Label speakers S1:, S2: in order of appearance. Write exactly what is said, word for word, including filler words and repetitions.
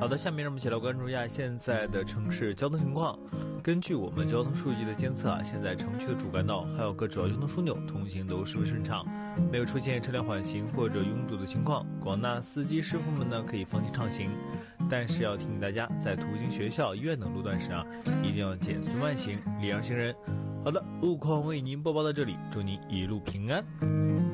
S1: 好的，下面让我们一起来关注一下现在的城市交通情况。根据我们交通数据的监测啊，现在城区的主干道还有各主要交通枢纽通行都十分顺畅，没有出现车辆缓行或者拥堵的情况。广大司机师傅们呢可以放心畅行，但是要提醒大家，在途经学校、医院等路段时啊，一定要减速慢行，礼让行人。好的，路况为您播报到这里，祝您一路平安。